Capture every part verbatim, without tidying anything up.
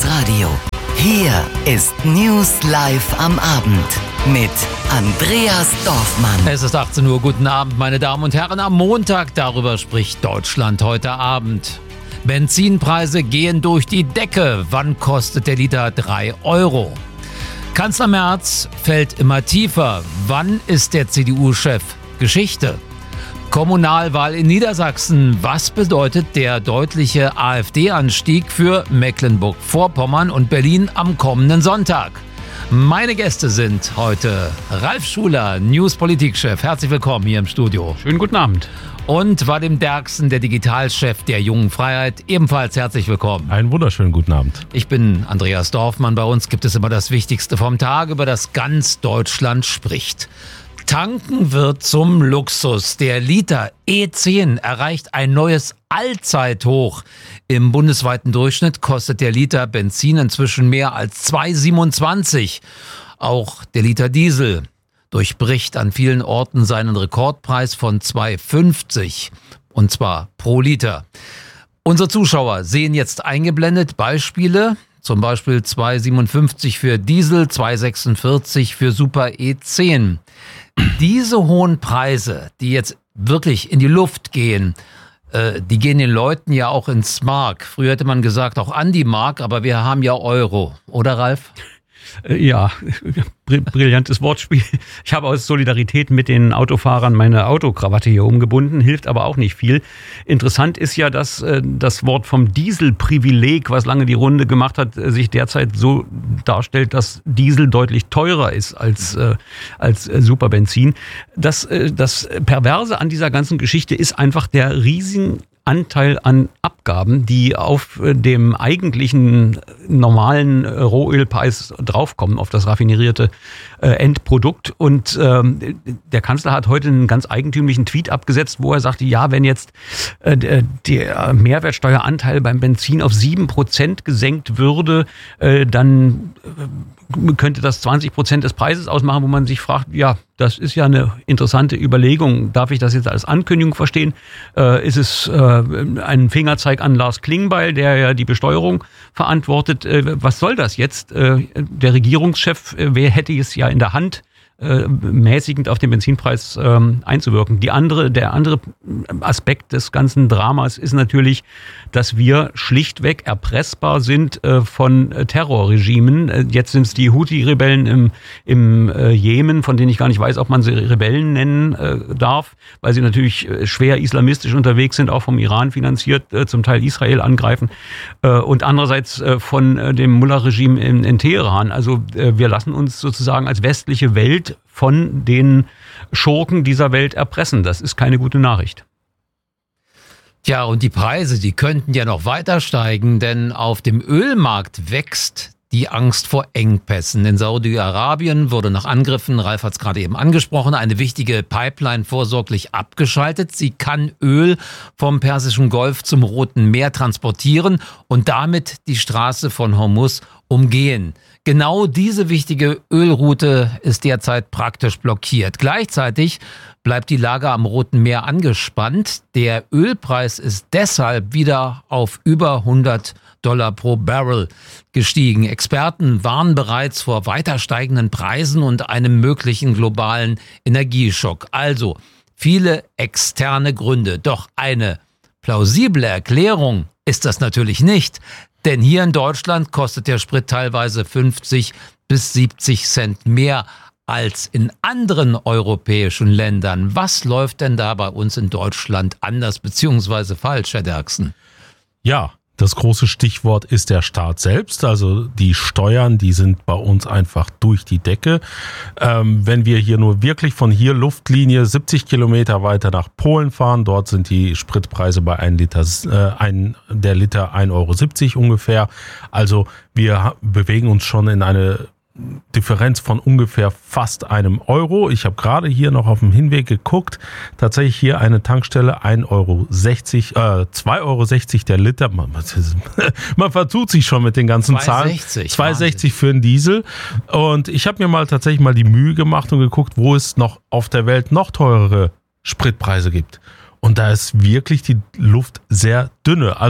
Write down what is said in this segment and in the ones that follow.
das Radio. Hier ist News Live am Abend mit Andreas Dorfmann. Es ist achtzehn Uhr. Guten Abend, meine Damen und Herren. Am Montag, darüber spricht Deutschland heute Abend. Benzinpreise gehen durch die Decke. Wann kostet der Liter drei Euro? Kanzler Merz fällt immer tiefer. Wann ist der C D U-Chef Geschichte? Kommunalwahl in Niedersachsen. Was bedeutet der deutliche AfD-Anstieg für Mecklenburg-Vorpommern und Berlin am kommenden Sonntag? Meine Gäste sind heute Ralf Schuler, News-Politikchef. Herzlich willkommen hier im Studio. Schönen guten Abend. Und Vadim Derksen, der Digitalchef der Jungen Freiheit. Ebenfalls herzlich willkommen. Einen wunderschönen guten Abend. Ich bin Andreas Dorfmann. Bei uns gibt es immer das Wichtigste vom Tag, über das ganz Deutschland spricht. Tanken wird zum Luxus. Der Liter E zehn erreicht ein neues Allzeithoch. Im bundesweiten Durchschnitt kostet der Liter Benzin inzwischen mehr als zwei Euro siebenundzwanzig. Auch der Liter Diesel durchbricht an vielen Orten seinen Rekordpreis von zwei Euro fünfzig. Und zwar pro Liter. Unsere Zuschauer sehen jetzt eingeblendet Beispiele. Zum Beispiel zwei Euro siebenundfünfzig für Diesel, zwei Euro sechsundvierzig für Super E zehn. Diese hohen Preise, die jetzt wirklich in die Luft gehen, äh, die gehen den Leuten ja auch ins Mark. Früher hätte man gesagt auch an die Mark, aber wir haben ja Euro. Oder, Ralf? Ja, brillantes Wortspiel. Ich habe aus Solidarität mit den Autofahrern meine Autokrawatte hier umgebunden, hilft aber auch nicht viel. Interessant ist ja, dass äh, das Wort vom Dieselprivileg, was lange die Runde gemacht hat, äh, sich derzeit so darstellt, dass Diesel deutlich teurer ist als, äh, als äh, Superbenzin. Das, äh, das Perverse an dieser ganzen Geschichte ist einfach der riesigen Anteil an Abgaben, die auf dem eigentlichen normalen Rohölpreis draufkommen, auf das raffinerierte äh, Endprodukt. Und ähm, der Kanzler hat heute einen ganz eigentümlichen Tweet abgesetzt, wo er sagte, ja, wenn jetzt äh, der Mehrwertsteueranteil beim Benzin auf sieben Prozent gesenkt würde, äh, dann äh, könnte das zwanzig Prozent des Preises ausmachen, wo man sich fragt, ja, das ist ja eine interessante Überlegung. Darf ich das jetzt als Ankündigung verstehen? Äh, ist es äh, ein Fingerzeig an Lars Klingbeil, der ja die Besteuerung verantwortet? Äh, was soll das jetzt? Äh, der Regierungschef, äh, wer hätte es ja in der Hand, äh, mäßigend auf den Benzinpreis ähm, einzuwirken? Die andere, der andere Aspekt des ganzen Dramas ist natürlich, dass wir schlichtweg erpressbar sind äh, von äh, Terrorregimen. Äh, jetzt sind es die Houthi-Rebellen im, im äh, Jemen, von denen ich gar nicht weiß, ob man sie Rebellen nennen äh, darf, weil sie natürlich äh, schwer islamistisch unterwegs sind, auch vom Iran finanziert, äh, zum Teil Israel angreifen äh, und andererseits äh, von äh, dem Mullah-Regime in, in Teheran. Also äh, wir lassen uns sozusagen als westliche Welt von den Schurken dieser Welt erpressen. Das ist keine gute Nachricht. Tja, und die Preise, die könnten ja noch weiter steigen, denn auf dem Ölmarkt wächst die Angst vor Engpässen. In Saudi-Arabien wurde nach Angriffen, Ralf hat es gerade eben angesprochen, eine wichtige Pipeline vorsorglich abgeschaltet. Sie kann Öl vom Persischen Golf zum Roten Meer transportieren und damit die Straße von Hormuz umgehen. Genau diese wichtige Ölroute ist derzeit praktisch blockiert. Gleichzeitig bleibt die Lage am Roten Meer angespannt. Der Ölpreis ist deshalb wieder auf über hundert Dollar pro Barrel gestiegen. Experten warnen bereits vor weiter steigenden Preisen und einem möglichen globalen Energieschock. Also viele externe Gründe. Doch eine plausible Erklärung ist das natürlich nicht. Denn hier in Deutschland kostet der Sprit teilweise fünfzig bis siebzig Cent mehr als in anderen europäischen Ländern. Was läuft denn da bei uns in Deutschland anders bzw. falsch, Herr Derksen? Ja, das große Stichwort ist der Staat selbst. Also die Steuern, die sind bei uns einfach durch die Decke. Ähm, wenn wir hier nur wirklich von hier Luftlinie siebzig Kilometer weiter nach Polen fahren, dort sind die Spritpreise bei ein Liter, äh, ein, der Liter ein Euro siebzig ungefähr. Also wir bewegen uns schon in eine Differenz von ungefähr fast einem Euro. Ich habe gerade hier noch auf dem Hinweg geguckt. Tatsächlich hier eine Tankstelle ein Euro sechzig, äh, zwei Euro sechzig der Liter. Man, man vertut sich schon mit den ganzen Zahlen. zwei Euro sechzig für einen Diesel. Und ich habe mir mal tatsächlich mal die Mühe gemacht und geguckt, wo es noch auf der Welt noch teurere Spritpreise gibt. Und da ist wirklich die Luft sehr dünne. Also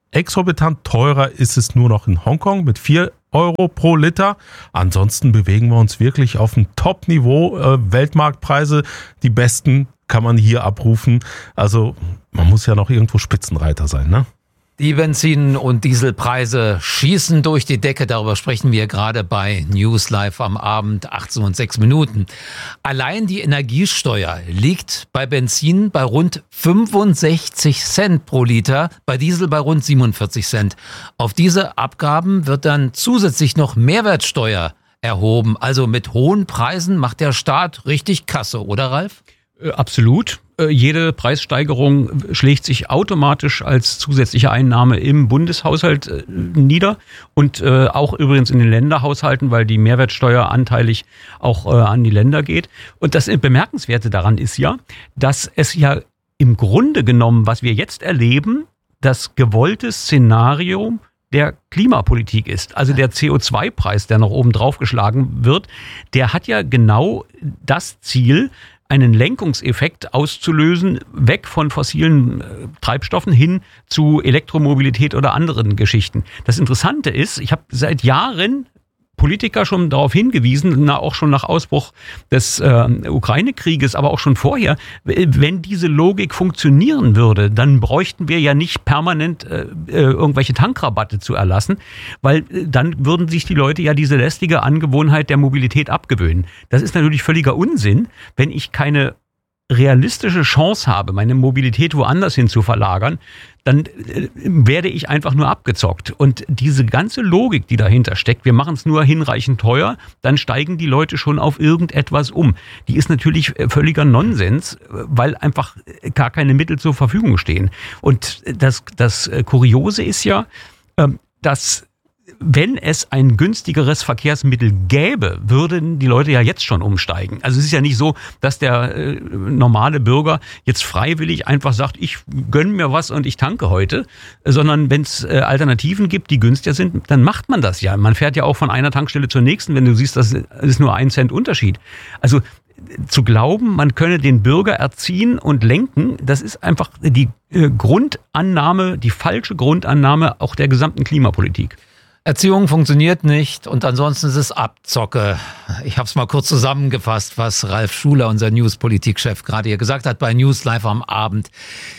exorbitant teurer ist es nur noch in Hongkong mit vier Euro pro Liter. Ansonsten bewegen wir uns wirklich auf einem Top-Niveau. Äh, Weltmarktpreise, die besten kann man hier abrufen. Also man muss ja noch irgendwo Spitzenreiter sein, ne? Die Benzin- und Dieselpreise schießen durch die Decke. Darüber sprechen wir gerade bei News Live am Abend, achtzehn und sechs Minuten. Allein die Energiesteuer liegt bei Benzin bei rund fünfundsechzig Cent pro Liter, bei Diesel bei rund siebenundvierzig Cent. Auf diese Abgaben wird dann zusätzlich noch Mehrwertsteuer erhoben. Also mit hohen Preisen macht der Staat richtig Kasse, oder Ralf? Äh, absolut. Jede Preissteigerung schlägt sich automatisch als zusätzliche Einnahme im Bundeshaushalt äh, nieder und äh, auch übrigens in den Länderhaushalten, weil die Mehrwertsteuer anteilig auch äh, an die Länder geht. Und das Bemerkenswerte daran ist ja, dass es ja im Grunde genommen, was wir jetzt erleben, das gewollte Szenario der Klimapolitik ist. Also der C O zwei Preis, der noch oben drauf geschlagen wird, der hat ja genau das Ziel, einen Lenkungseffekt auszulösen, weg von fossilen äh, Treibstoffen hin zu Elektromobilität oder anderen Geschichten. Das Interessante ist, ich habe seit Jahren Politiker schon darauf hingewiesen, na, auch schon nach Ausbruch des äh, Ukraine-Krieges, aber auch schon vorher, wenn diese Logik funktionieren würde, dann bräuchten wir ja nicht permanent äh, irgendwelche Tankrabatte zu erlassen, weil äh, dann würden sich die Leute ja diese lästige Angewohnheit der Mobilität abgewöhnen. Das ist natürlich völliger Unsinn, wenn ich keine realistische Chance habe, meine Mobilität woanders hin zu verlagern, dann äh, werde ich einfach nur abgezockt. Und diese ganze Logik, die dahinter steckt, wir machen es nur hinreichend teuer, dann steigen die Leute schon auf irgendetwas um. Die ist natürlich völliger Nonsens, weil einfach gar keine Mittel zur Verfügung stehen. Und das, das Kuriose ist ja, äh, dass wenn es ein günstigeres Verkehrsmittel gäbe, würden die Leute ja jetzt schon umsteigen. Also es ist ja nicht so, dass der äh, normale Bürger jetzt freiwillig einfach sagt, ich gönne mir was und ich tanke heute, sondern wenn es äh, Alternativen gibt, die günstiger sind, dann macht man das ja. Man fährt ja auch von einer Tankstelle zur nächsten, wenn du siehst, das ist nur ein Cent Unterschied. Also zu glauben, man könne den Bürger erziehen und lenken, das ist einfach die äh, Grundannahme, die falsche Grundannahme auch der gesamten Klimapolitik. Erziehung funktioniert nicht und ansonsten ist es Abzocke. Ich habe es mal kurz zusammengefasst, was Ralf Schuler, unser News-Politikchef, gerade hier gesagt hat bei News Live am Abend.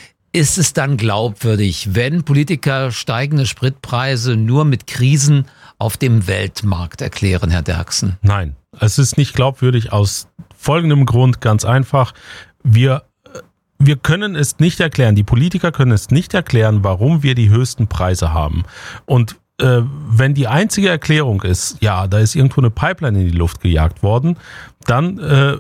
Ist es dann glaubwürdig, wenn Politiker steigende Spritpreise nur mit Krisen auf dem Weltmarkt erklären, Herr Derksen? Nein, es ist nicht glaubwürdig aus folgendem Grund, ganz einfach. Wir Wir können es nicht erklären, die Politiker können es nicht erklären, warum wir die höchsten Preise haben. Und äh, wenn die einzige Erklärung ist, ja, da ist irgendwo eine Pipeline in die Luft gejagt worden, dann äh,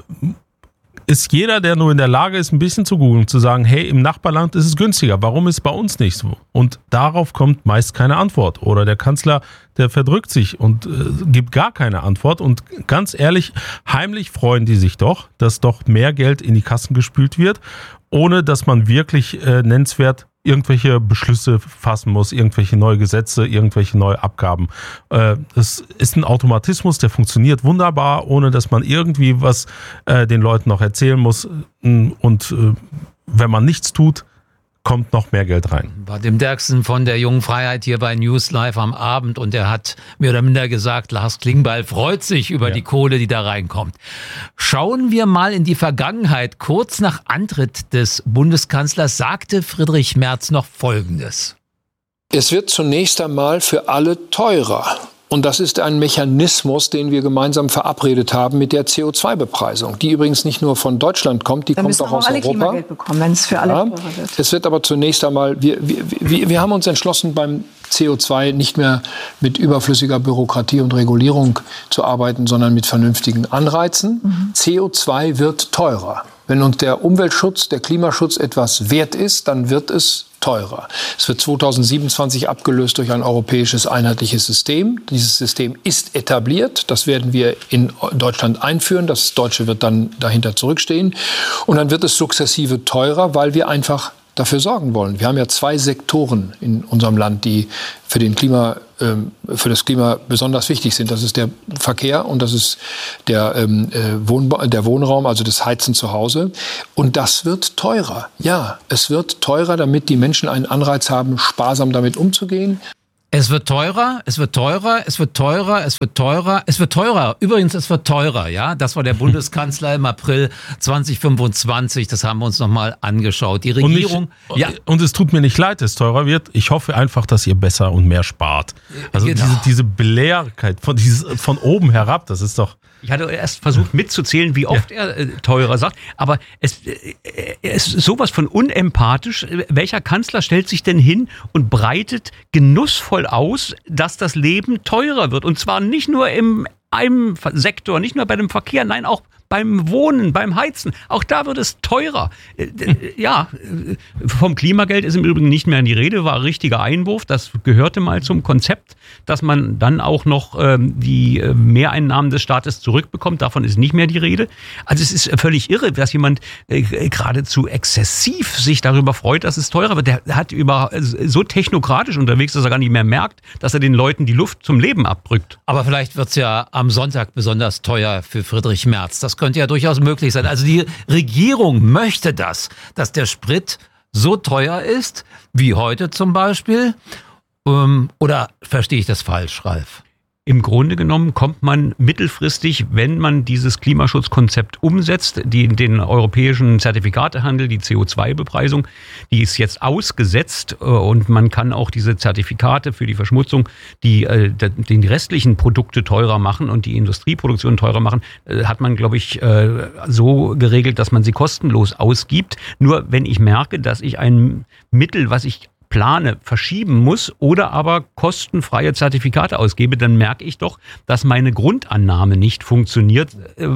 ist jeder, der nur in der Lage ist, ein bisschen zu googeln, zu sagen, hey, im Nachbarland ist es günstiger, warum ist es bei uns nicht so? Und darauf kommt meist keine Antwort. Oder der Kanzler, der verdrückt sich und äh, gibt gar keine Antwort. Und ganz ehrlich, heimlich freuen die sich doch, dass doch mehr Geld in die Kassen gespült wird, ohne dass man wirklich äh, nennenswert irgendwelche Beschlüsse fassen muss, irgendwelche neue Gesetze, irgendwelche neue Abgaben. Äh, das ist ein Automatismus, der funktioniert wunderbar, ohne dass man irgendwie was äh, den Leuten noch erzählen muss. Und äh, wenn man nichts tut, kommt noch mehr Geld rein. Bei dem Derksen von der Jungen Freiheit hier bei News Live am Abend und er hat mehr oder minder gesagt, Lars Klingbeil freut sich über ja. die Kohle, die da reinkommt. Schauen wir mal in die Vergangenheit. Kurz nach Antritt des Bundeskanzlers sagte Friedrich Merz noch Folgendes. Es wird zunächst einmal für alle teurer. Und das ist ein Mechanismus, den wir gemeinsam verabredet haben mit der C O zwei Bepreisung, die übrigens nicht nur von Deutschland kommt, die Dann kommt auch aus alle Europa. Klimageld bekommen, wenn es für alle ja, teurer wird. Es wird aber zunächst einmal, wir, wir, wir, wir haben uns entschlossen, beim C O zwei nicht mehr mit überflüssiger Bürokratie und Regulierung zu arbeiten, sondern mit vernünftigen Anreizen. Mhm. C O zwei wird teurer. Wenn uns der Umweltschutz, der Klimaschutz etwas wert ist, dann wird es teurer. Es wird zweitausendsiebenundzwanzig abgelöst durch ein europäisches einheitliches System. Dieses System ist etabliert. Das werden wir in Deutschland einführen. Das Deutsche wird dann dahinter zurückstehen. Und dann wird es sukzessive teurer, weil wir einfach dafür sorgen wollen. Wir haben ja zwei Sektoren in unserem Land, die für den Klima ähm, für das Klima besonders wichtig sind. Das ist der Verkehr und das ist der, ähm, Wohnba- der Wohnraum, also das Heizen zu Hause. Und das wird teurer. Ja, es wird teurer, damit die Menschen einen Anreiz haben, sparsam damit umzugehen. Es wird teurer, es wird teurer, es wird teurer, es wird teurer, es wird teurer. Übrigens, es wird teurer, ja. Das war der Bundeskanzler im April zwanzig fünfundzwanzig. Das haben wir uns nochmal angeschaut. Die Regierung. Und, ich, ja. und es tut mir nicht leid, dass es teurer wird. Ich hoffe einfach, dass ihr besser und mehr spart. Also genau. diese, diese Belehrigkeit von, dieses, von oben herab, das ist doch. Ich hatte erst versucht mitzuzählen, wie oft ja. er äh, teurer sagt, aber es, äh, es ist sowas von unempathisch. Welcher Kanzler stellt sich denn hin und breitet genussvoll aus, dass das Leben teurer wird? Und zwar nicht nur im einem Sektor, nicht nur bei dem Verkehr, nein, auch beim Wohnen, beim Heizen. Auch da wird es teurer. Ja, vom Klimageld ist im Übrigen nicht mehr die Rede, war ein richtiger Einwurf. Das gehörte mal zum Konzept, dass man dann auch noch ähm, die Mehreinnahmen des Staates zurückbekommt. Davon ist nicht mehr die Rede. Also es ist völlig irre, dass jemand äh, geradezu exzessiv sich darüber freut, dass es teurer wird. Der hat über so technokratisch unterwegs, dass er gar nicht mehr merkt, dass er den Leuten die Luft zum Leben abdrückt. Aber vielleicht wird es ja am Sonntag besonders teuer für Friedrich Merz. Das könnte ja durchaus möglich sein. Also die Regierung möchte das, dass der Sprit so teuer ist, wie heute zum Beispiel. Ähm, oder verstehe ich das falsch, Ralf? Im Grunde genommen kommt man mittelfristig, wenn man dieses Klimaschutzkonzept umsetzt, die, den europäischen Zertifikatehandel, die C O zwei Bepreisung, die ist jetzt ausgesetzt und man kann auch diese Zertifikate für die Verschmutzung, die äh, die restlichen Produkte teurer machen und die Industrieproduktion teurer machen, äh, hat man, glaube ich, äh, so geregelt, dass man sie kostenlos ausgibt. Nur wenn ich merke, dass ich ein Mittel, was ich plane, verschieben muss oder aber kostenfreie Zertifikate ausgebe, dann merke ich doch, dass meine Grundannahme nicht funktioniert.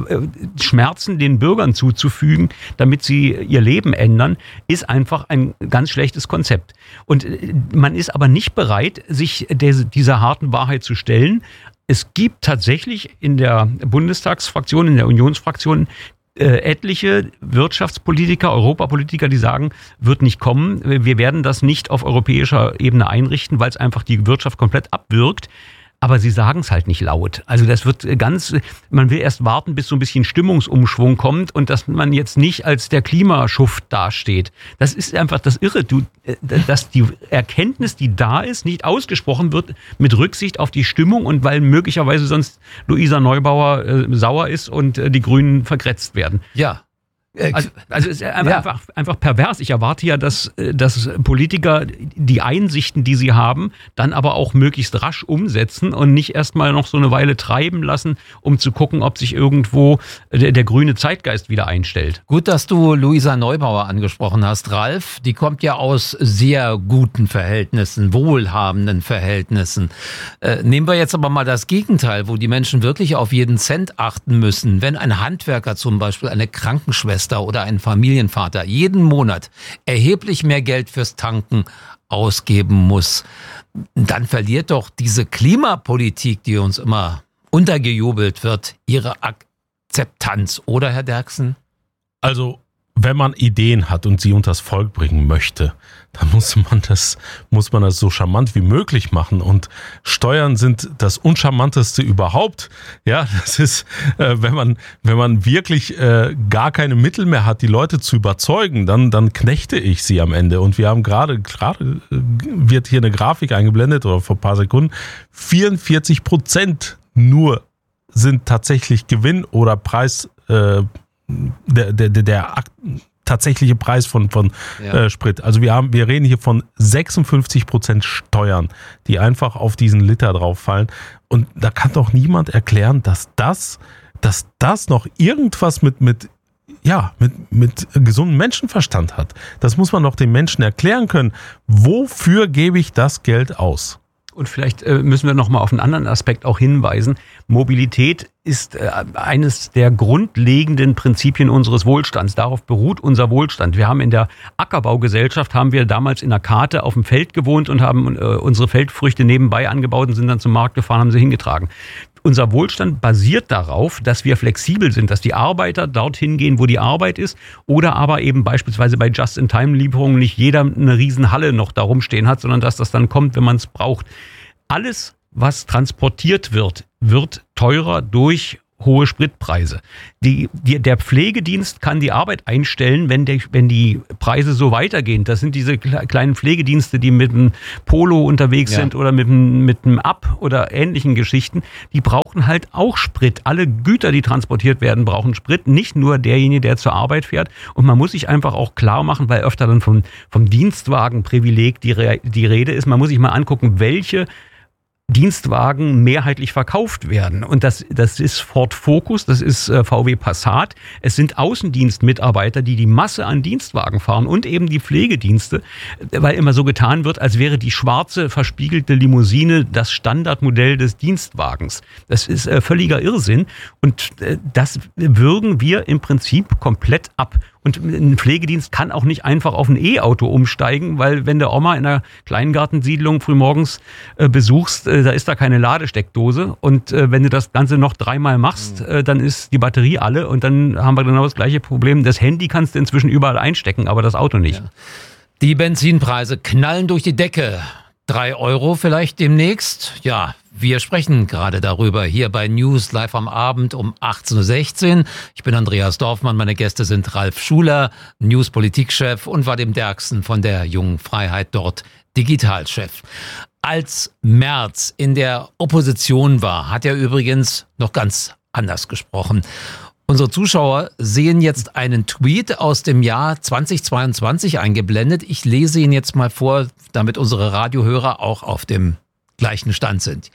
Schmerzen den Bürgern zuzufügen, damit sie ihr Leben ändern, ist einfach ein ganz schlechtes Konzept. Und man ist aber nicht bereit, sich dieser harten Wahrheit zu stellen. Es gibt tatsächlich in der Bundestagsfraktion, in der Unionsfraktion, Äh, etliche Wirtschaftspolitiker, Europapolitiker, die sagen, wird nicht kommen. Wir werden das nicht auf europäischer Ebene einrichten, weil es einfach die Wirtschaft komplett abwirkt. Aber sie sagen es halt nicht laut. Also das wird ganz, man will erst warten, bis so ein bisschen Stimmungsumschwung kommt und dass man jetzt nicht als der Klimaschuft dasteht. Das ist einfach das Irre, du, dass die Erkenntnis, die da ist, nicht ausgesprochen wird mit Rücksicht auf die Stimmung und weil möglicherweise sonst Luisa Neubauer äh, sauer ist und äh, die Grünen vergrätzt werden. Ja. Also, also es ist einfach, ja. einfach, einfach pervers. Ich erwarte ja, dass, dass Politiker die Einsichten, die sie haben, dann aber auch möglichst rasch umsetzen und nicht erstmal noch so eine Weile treiben lassen, um zu gucken, ob sich irgendwo der, der grüne Zeitgeist wieder einstellt. Gut, dass du Luisa Neubauer angesprochen hast, Ralf. Die kommt ja aus sehr guten Verhältnissen, wohlhabenden Verhältnissen. Äh, nehmen wir jetzt aber mal das Gegenteil, wo die Menschen wirklich auf jeden Cent achten müssen. Wenn ein Handwerker zum Beispiel, eine Krankenschwester oder ein Familienvater jeden Monat erheblich mehr Geld fürs Tanken ausgeben muss, dann verliert doch diese Klimapolitik, die uns immer untergejubelt wird, ihre Akzeptanz, oder Herr Derksen? Also, wenn man Ideen hat und sie unters Volk bringen möchte, dann muss man das, muss man das so charmant wie möglich machen. Und Steuern sind das Uncharmanteste überhaupt. Ja, das ist, äh, wenn man, wenn man wirklich äh, gar keine Mittel mehr hat, die Leute zu überzeugen, dann, dann knechte ich sie am Ende. Und wir haben gerade, gerade äh, wird hier eine Grafik eingeblendet oder vor ein paar Sekunden, vierundvierzig Prozent nur sind tatsächlich Gewinn oder Preis, äh, der, der, der, der Akt, tatsächliche Preis von, von ja. äh, Sprit. Also wir haben, wir reden hier von sechsundfünfzig Prozent Steuern, die einfach auf diesen Liter drauf fallen. Und da kann doch niemand erklären, dass das, dass das noch irgendwas mit, mit, ja, mit, mit gesundem Menschenverstand hat. Das muss man doch den Menschen erklären können. Wofür gebe ich das Geld aus? Und vielleicht äh, müssen wir noch mal auf einen anderen Aspekt auch hinweisen. Mobilität ist äh, eines der grundlegenden Prinzipien unseres Wohlstands. Darauf beruht unser Wohlstand. Wir haben in der Ackerbaugesellschaft, haben wir damals in der Karte auf dem Feld gewohnt und haben äh, unsere Feldfrüchte nebenbei angebaut und sind dann zum Markt gefahren, haben sie hingetragen. Unser Wohlstand basiert darauf, dass wir flexibel sind, dass die Arbeiter dorthin gehen, wo die Arbeit ist, oder aber eben beispielsweise bei Just-in-Time-Lieferungen nicht jeder eine Riesenhalle noch da rumstehen hat, sondern dass das dann kommt, wenn man es braucht. alles, was transportiert wird, wird teurer durch hohe Spritpreise. Die, die, der Pflegedienst kann die Arbeit einstellen, wenn, der, wenn die Preise so weitergehen. Das sind diese kleinen Pflegedienste, die mit dem Polo unterwegs ja. sind oder mit dem, mit dem Ab oder ähnlichen Geschichten. Die brauchen halt auch Sprit. Alle Güter, die transportiert werden, brauchen Sprit. Nicht nur derjenige, der zur Arbeit fährt. Und man muss sich einfach auch klar machen, weil öfter dann vom, vom Dienstwagenprivileg die, Re, die Rede ist. Man muss sich mal angucken, welche Dienstwagen mehrheitlich verkauft werden. Und das, das ist Ford Focus, das ist äh, V W Passat. Es sind Außendienstmitarbeiter, die die Masse an Dienstwagen fahren und eben die Pflegedienste, weil immer so getan wird, als wäre die schwarze, verspiegelte Limousine das Standardmodell des Dienstwagens. Das ist äh, völliger Irrsinn und äh, das würgen wir im Prinzip komplett ab. Und ein Pflegedienst kann auch nicht einfach auf ein E-Auto umsteigen, weil wenn der Oma in einer Kleingartensiedlung frühmorgens äh, besuchst, äh, da ist da keine Ladesteckdose. Und äh, wenn du das Ganze noch dreimal machst, äh, dann ist die Batterie alle und dann haben wir genau das gleiche Problem. Das Handy kannst du inzwischen überall einstecken, aber das Auto nicht. Ja. Die Benzinpreise knallen durch die Decke. Drei Euro vielleicht demnächst? Ja, wir sprechen gerade darüber hier bei News live am Abend um achtzehn Uhr sechzehn. Ich bin Andreas Dorfmann, meine Gäste sind Ralf Schuler, News-Politikchef und Vadim Derksen von der Jungen Freiheit, dort Digitalchef. Als Merz in der Opposition war, hat er übrigens noch ganz anders gesprochen. Unsere Zuschauer sehen jetzt einen Tweet aus dem Jahr zweitausendzweiundzwanzig eingeblendet. Ich lese ihn jetzt mal vor, damit unsere Radiohörer auch auf dem gleichen Stand sind.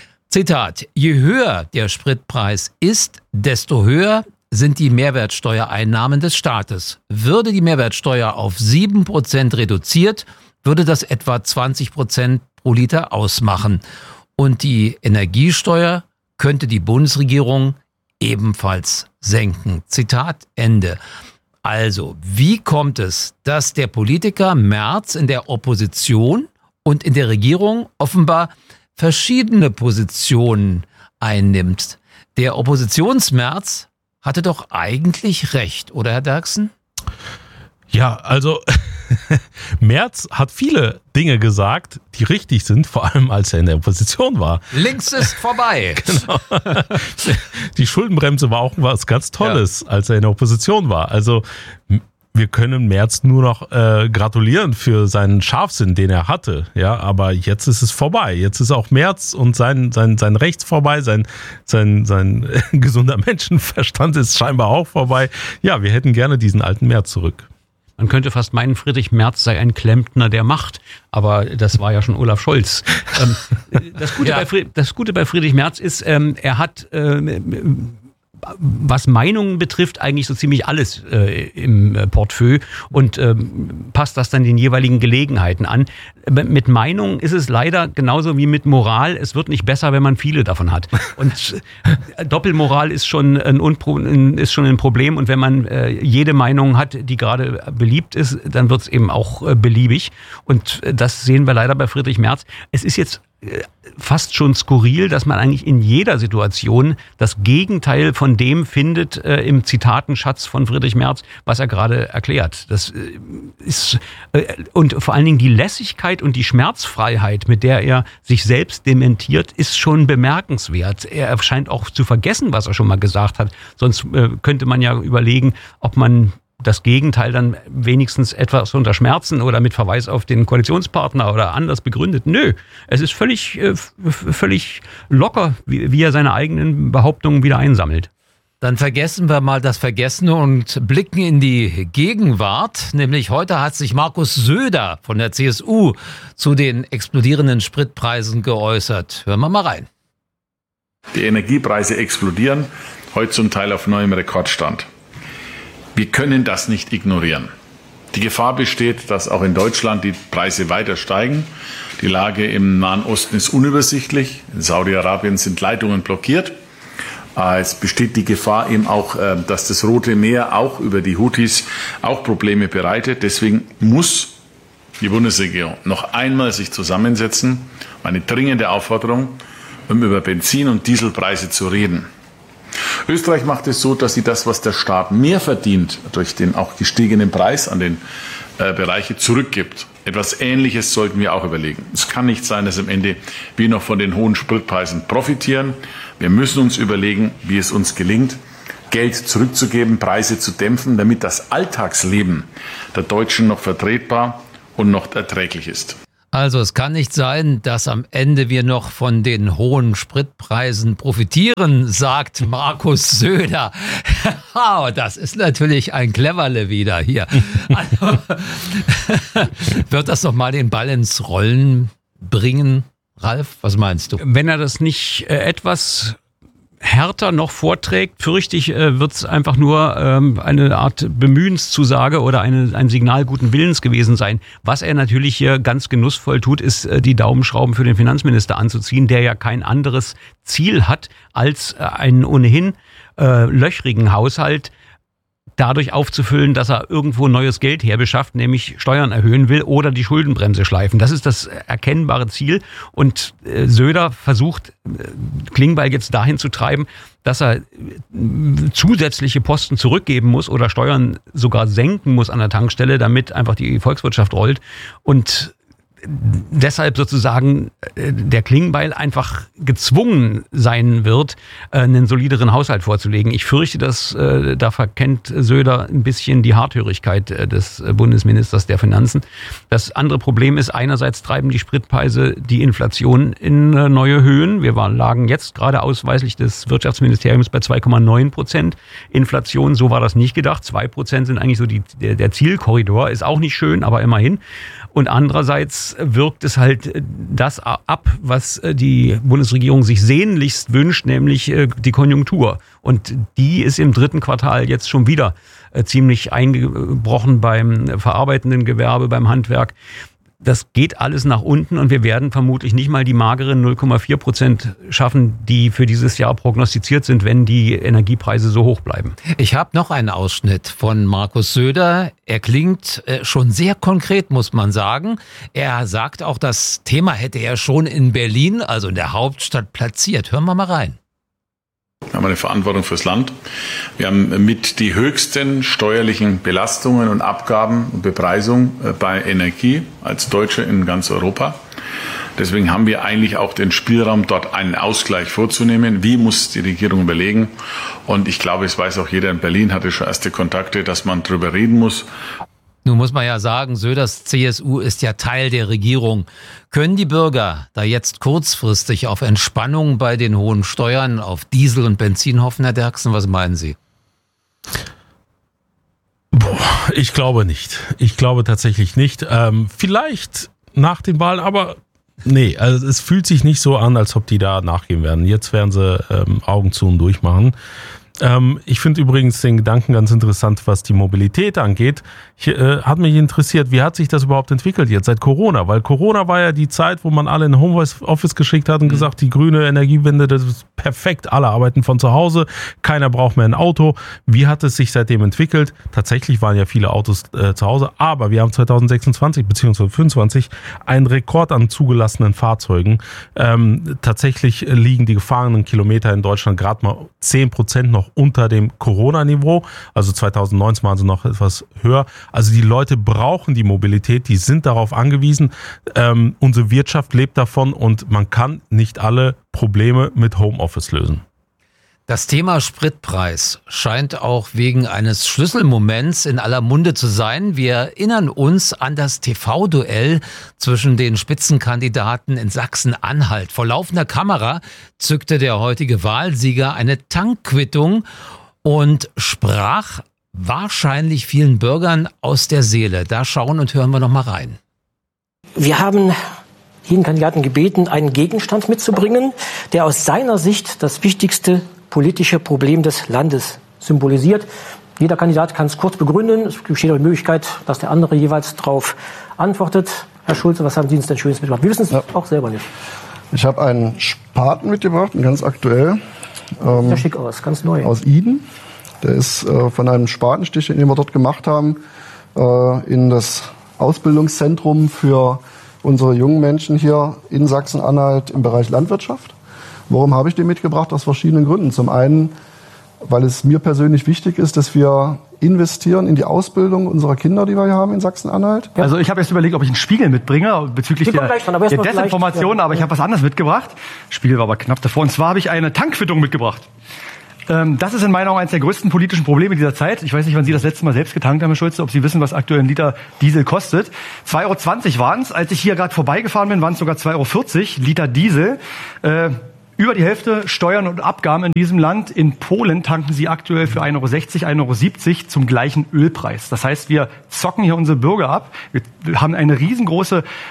Zitat: Je höher der Spritpreis ist, desto höher sind die Mehrwertsteuereinnahmen des Staates. Würde die Mehrwertsteuer auf sieben Prozent reduziert, würde das etwa zwanzig Prozent pro Liter ausmachen. Und die Energiesteuer könnte die Bundesregierung ebenfalls senken. Zitat Ende. Also, wie kommt es, dass der Politiker Merz in der Opposition und in der Regierung offenbar verschiedene Positionen einnimmt? Der Oppositionsmerz hatte doch eigentlich recht, oder Herr Derksen? Ja, also Merz hat viele Dinge gesagt, die richtig sind, vor allem als er in der Opposition war. Links ist vorbei. Genau. Die Schuldenbremse war auch was ganz Tolles, ja. als er in der Opposition war. Also wir können Merz nur noch äh, gratulieren für seinen Scharfsinn, den er hatte. Ja, aber jetzt ist es vorbei. Jetzt ist auch Merz und sein sein sein Rechts vorbei, sein sein sein äh, gesunder Menschenverstand ist scheinbar auch vorbei. Ja, wir hätten gerne diesen alten Merz zurück. Man könnte fast meinen, Friedrich Merz sei ein Klempner der Macht, aber das war ja schon Olaf Scholz. ähm, das, Gute ja. bei, das Gute bei Friedrich Merz ist, ähm, er hat, äh, was Meinungen betrifft, eigentlich so ziemlich alles äh, im Portfolio und ähm, passt das dann den jeweiligen Gelegenheiten an. Mit Meinungen ist es leider genauso wie mit Moral. Es wird nicht besser, wenn man viele davon hat. Und Doppelmoral ist schon ein, Unpro- ist schon ein Problem. Und wenn man äh, jede Meinung hat, die gerade beliebt ist, dann wird es eben auch äh, beliebig. Und das sehen wir leider bei Friedrich Merz. Es ist jetzt fast schon skurril, dass man eigentlich in jeder Situation das Gegenteil von dem findet äh, im Zitatenschatz von Friedrich Merz, was er gerade erklärt. Das äh, ist äh, und vor allen Dingen die Lässigkeit und die Schmerzfreiheit, mit der er sich selbst dementiert, ist schon bemerkenswert. Er scheint auch zu vergessen, was er schon mal gesagt hat. Sonst äh, könnte man ja überlegen, ob man das Gegenteil dann wenigstens etwas unter Schmerzen oder mit Verweis auf den Koalitionspartner oder anders begründet. Nö, es ist völlig, äh, völlig locker, wie, wie er seine eigenen Behauptungen wieder einsammelt. Dann vergessen wir mal das Vergessene und blicken in die Gegenwart. Nämlich heute hat sich Markus Söder von der C S U zu den explodierenden Spritpreisen geäußert. Hören wir mal rein. Die Energiepreise explodieren, heute zum Teil auf neuem Rekordstand. Wir können das nicht ignorieren. Die Gefahr besteht, dass auch in Deutschland die Preise weiter steigen. Die Lage im Nahen Osten ist unübersichtlich. In Saudi-Arabien sind Leitungen blockiert. Es besteht die Gefahr eben auch, dass das Rote Meer auch über die Houthis auch Probleme bereitet. Deswegen muss die Bundesregierung noch einmal sich zusammensetzen. Eine dringende Aufforderung, um über Benzin- und Dieselpreise zu reden. Österreich macht es so, dass sie das, was der Staat mehr verdient, durch den auch gestiegenen Preis an den äh, Bereiche zurückgibt. Etwas Ähnliches sollten wir auch überlegen. Es kann nicht sein, dass am Ende wir noch von den hohen Spritpreisen profitieren. Wir müssen uns überlegen, wie es uns gelingt, Geld zurückzugeben, Preise zu dämpfen, damit das Alltagsleben der Deutschen noch vertretbar und noch erträglich ist. Also es kann nicht sein, dass am Ende wir noch von den hohen Spritpreisen profitieren, sagt Markus Söder. Das ist natürlich ein Cleverle wieder hier. Also, wird das noch mal den Ball ins Rollen bringen, Ralf? Was meinst du? Wenn er das nicht äh, etwas härter noch vorträgt, fürchte ich, äh, wird es einfach nur ähm, eine Art Bemühenszusage oder eine, ein Signal guten Willens gewesen sein. Was er natürlich hier ganz genussvoll tut, ist äh, die Daumenschrauben für den Finanzminister anzuziehen, der ja kein anderes Ziel hat, als äh, einen ohnehin äh, löchrigen Haushalt dadurch aufzufüllen, dass er irgendwo neues Geld herbeschafft, nämlich Steuern erhöhen will oder die Schuldenbremse schleifen. Das ist das erkennbare Ziel. Und äh, Söder versucht, äh, Klingbeil jetzt dahin zu treiben, dass er äh, zusätzliche Posten zurückgeben muss oder Steuern sogar senken muss an der Tankstelle, damit einfach die Volkswirtschaft rollt. Und deshalb sozusagen der Klingbeil einfach gezwungen sein wird, einen solideren Haushalt vorzulegen. Ich fürchte, dass da verkennt Söder ein bisschen die Harthörigkeit des Bundesministers der Finanzen. Das andere Problem ist, einerseits treiben die Spritpreise die Inflation in neue Höhen. Wir lagen jetzt gerade ausweislich des Wirtschaftsministeriums bei zwei Komma neun Prozent Inflation. So war das nicht gedacht. zwei Prozent sind eigentlich so die, der, der Zielkorridor. Ist auch nicht schön, aber immerhin. Und andererseits wirkt es halt das ab, was die Bundesregierung sich sehnlichst wünscht, nämlich die Konjunktur. Und die ist im dritten Quartal jetzt schon wieder ziemlich eingebrochen beim verarbeitenden Gewerbe, beim Handwerk. Das geht alles nach unten und wir werden vermutlich nicht mal die mageren null Komma vier Prozent schaffen, die für dieses Jahr prognostiziert sind, wenn die Energiepreise so hoch bleiben. Ich habe noch einen Ausschnitt von Markus Söder. Er klingt äh, schon sehr konkret, muss man sagen. Er sagt auch, das Thema hätte er schon in Berlin, also in der Hauptstadt, platziert. Hören wir mal rein. Wir haben eine Verantwortung fürs Land. Wir haben mit die höchsten steuerlichen Belastungen und Abgaben und Bepreisung bei Energie als Deutsche in ganz Europa. Deswegen haben wir eigentlich auch den Spielraum, dort einen Ausgleich vorzunehmen. Wie muss die Regierung überlegen? Und ich glaube, es weiß auch jeder in Berlin, hatte schon erste Kontakte, dass man drüber reden muss. Nun muss man ja sagen, Söders C S U ist ja Teil der Regierung. Können die Bürger da jetzt kurzfristig auf Entspannung bei den hohen Steuern auf Diesel und Benzin hoffen, Herr Derksen? Was meinen Sie? Boah, ich glaube nicht. Ich glaube tatsächlich nicht. Ähm, vielleicht nach den Wahlen, aber nee, also es fühlt sich nicht so an, als ob die da nachgehen werden. Jetzt werden sie ähm, Augen zu und durch machen. Ähm, ich finde übrigens den Gedanken ganz interessant, was die Mobilität angeht. Ich, äh, hat mich interessiert, wie hat sich das überhaupt entwickelt jetzt seit Corona? Weil Corona war ja die Zeit, wo man alle in Homeoffice geschickt hat und gesagt, die grüne Energiewende, das ist perfekt, alle arbeiten von zu Hause, keiner braucht mehr ein Auto. Wie hat es sich seitdem entwickelt? Tatsächlich waren ja viele Autos äh, zu Hause, aber wir haben zwanzig sechsundzwanzig bzw. fünfundzwanzig einen Rekord an zugelassenen Fahrzeugen. Ähm, tatsächlich liegen die gefahrenen Kilometer in Deutschland gerade mal zehn Prozent noch unter dem Corona-Niveau. Also zwanzig neunzehn waren sie noch etwas höher. Also die Leute brauchen die Mobilität, die sind darauf angewiesen. Ähm, unsere Wirtschaft lebt davon und man kann nicht alle Probleme mit Homeoffice lösen. Das Thema Spritpreis scheint auch wegen eines Schlüsselmoments in aller Munde zu sein. Wir erinnern uns an das T V-Duell zwischen den Spitzenkandidaten in Sachsen-Anhalt. Vor laufender Kamera zückte der heutige Wahlsieger eine Tankquittung und sprach wahrscheinlich vielen Bürgern aus der Seele. Da schauen und hören wir noch mal rein. Wir haben jeden Kandidaten gebeten, einen Gegenstand mitzubringen, der aus seiner Sicht das wichtigste politische Problem des Landes symbolisiert. Jeder Kandidat kann es kurz begründen. Es besteht auch die Möglichkeit, dass der andere jeweils darauf antwortet. Herr Schulze, was haben Sie uns denn Schönes mitgebracht? Wir wissen es ja auch selber nicht. Ich habe einen Spaten mitgebracht, ganz aktuell. Ähm, Sieht ja schick aus, ganz neu. Aus Iden. Der ist äh, von einem Spatenstich, den wir dort gemacht haben, äh, in das Ausbildungszentrum für unsere jungen Menschen hier in Sachsen-Anhalt im Bereich Landwirtschaft. Warum habe ich den mitgebracht? Aus verschiedenen Gründen. Zum einen weil es mir persönlich wichtig ist, dass wir investieren in die Ausbildung unserer Kinder, die wir hier haben in Sachsen-Anhalt. Ja. Also ich habe jetzt überlegt, ob ich einen Spiegel mitbringe bezüglich der, dran, der Desinformation, ja. aber ich habe was anderes mitgebracht. Spiegel war aber knapp davor. Und zwar habe ich eine Tankquittung mitgebracht. Ähm, das ist in meiner Meinung eines der größten politischen Probleme dieser Zeit. Ich weiß nicht, wann Sie das letzte Mal selbst getankt haben, Herr Schulze, ob Sie wissen, was aktuell ein Liter Diesel kostet. zwei Euro zwanzig waren es. Als ich hier gerade vorbeigefahren bin, waren es sogar zwei Euro vierzig Liter Diesel. Äh, Über die Hälfte Steuern und Abgaben in diesem Land. In Polen tanken sie aktuell für ein Euro sechzig, ein Euro siebzig zum gleichen Ölpreis. Das heißt, wir zocken hier unsere Bürger ab. Wir haben eine riesengroße